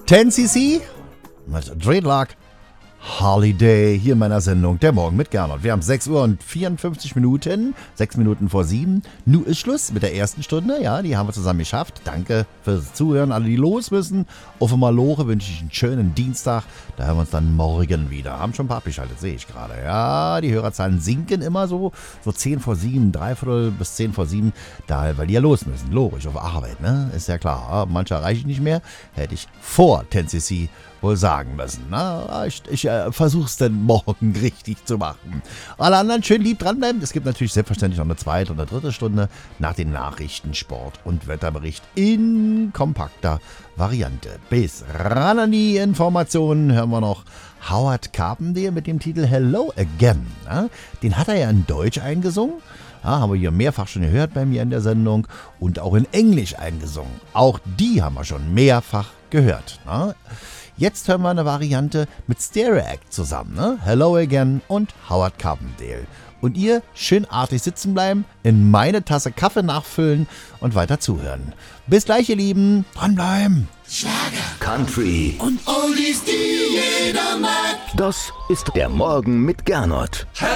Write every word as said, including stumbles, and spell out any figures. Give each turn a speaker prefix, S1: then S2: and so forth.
S1: ten C C mit Dreadlock Holiday hier in meiner Sendung Der Morgen mit Gernot. Wir haben sechs Uhr und vierundfünfzig Minuten, sechs Minuten vor sieben. Nun ist Schluss mit der ersten Stunde, ja, die haben wir zusammen geschafft. Danke fürs Zuhören, alle die los müssen. Auf Maloche wünsche ich einen schönen Dienstag, da hören wir uns dann morgen wieder. Haben schon ein paar abgeschaltet, sehe ich gerade. Ja, die Hörerzahlen sinken immer so, so zehn vor sieben, dreiviertel bis zehn vor sieben, da, weil die ja los müssen, logisch, auf Arbeit, ne, ist ja klar. Manche erreiche ich nicht mehr, hätte ich vor ten C C wohl sagen müssen. Na, ich ich äh, versuch's denn morgen richtig zu machen. Alle anderen schön lieb dranbleiben. Es gibt natürlich selbstverständlich noch eine zweite und eine dritte Stunde nach den Nachrichten, Sport und Wetterbericht in kompakter Variante. Bis ran an die Informationen hören wir noch Howard Carpendale mit dem Titel Hello Again. Na, den hat er ja in Deutsch eingesungen. Ja, haben wir hier mehrfach schon gehört bei mir in der Sendung und auch in Englisch eingesungen. Auch die haben wir schon mehrfach gehört. Na? Jetzt hören wir eine Variante mit Stereo Act zusammen, ne? Hello Again und Howard Carpendale. Und ihr schön artig sitzen bleiben, in meine Tasse Kaffee nachfüllen und weiter zuhören. Bis gleich, ihr Lieben. Dranbleiben.
S2: Schlager, Country
S3: und Oldies, die jeder mag.
S2: Das ist der Morgen mit Gernot.